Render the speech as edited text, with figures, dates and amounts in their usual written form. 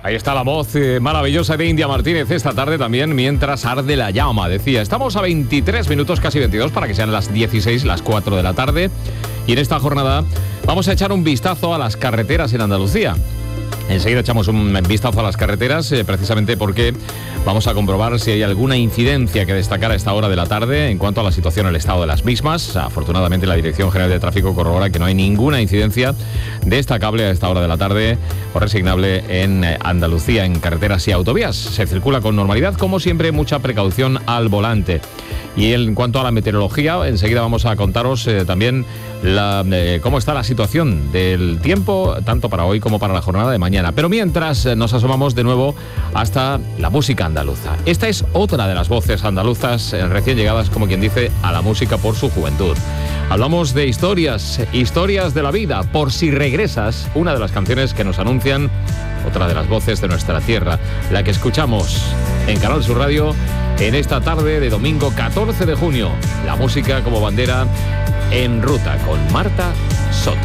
Ahí está la voz maravillosa de India Martínez esta tarde también, mientras arde la llama. Decía, estamos a 23 minutos, casi 22, para que sean las 16, las 4 de la tarde. Y en esta jornada vamos a echar un vistazo a las carreteras en Andalucía. Enseguida echamos un vistazo a las carreteras, precisamente porque vamos a comprobar si hay alguna incidencia que destacar a esta hora de la tarde en cuanto a la situación, el estado de las mismas. Afortunadamente, la Dirección General de Tráfico corrobora que no hay ninguna incidencia destacable a esta hora de la tarde o resignable en Andalucía, en carreteras y autovías. Se circula con normalidad, como siempre, mucha precaución al volante. Y en cuanto a la meteorología, enseguida vamos a contaros también cómo está la situación del tiempo, tanto para hoy como para la jornada de mañana. Pero mientras nos asomamos de nuevo hasta la música andaluza. Esta es otra de las voces andaluzas recién llegadas, como quien dice, a la música por su juventud. Hablamos de historias de la vida. Por si regresas, una de las canciones que nos anuncian otra de las voces de nuestra tierra, la que escuchamos en Canal Sur Radio en esta tarde de domingo 14 de junio. La música como bandera en ruta con Marta Soto.